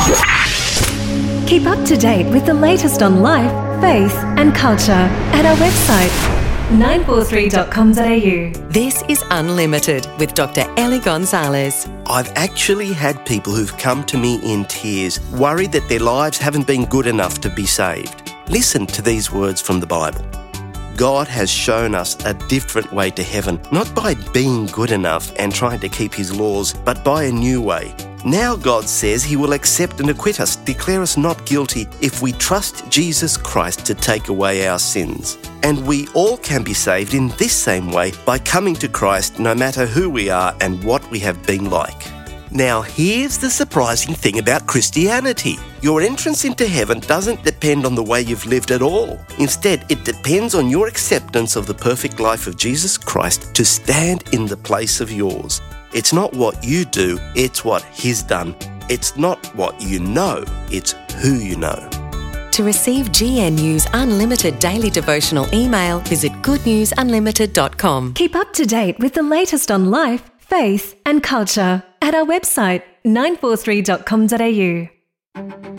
Keep up to date with the latest on life, faith and culture at our website 943.com.au. This is Unlimited with Dr. Ellie Gonzalez. I've actually had people who've come to me in tears, worried that their lives haven't been good enough to be saved. Listen to these words from the Bible. God has shown us a different way to heaven, not by being good enough and trying to keep his laws, but by a new way. Now God says he will accept and acquit us, declare us not guilty if we trust Jesus Christ to take away our sins. And we all can be saved in this same way by coming to Christ no matter who we are and what we have been like. Now here's the surprising thing about Christianity. Your entrance into heaven doesn't depend on the way you've lived at all. Instead, it depends on your acceptance of the perfect life of Jesus Christ to stand in the place of yours. It's not what you do, it's what he's done. It's not what you know, it's who you know. To receive GNU's Unlimited Daily Devotional email, visit goodnewsunlimited.com. Keep up to date with the latest on life, faith and culture at our website 943.com.au.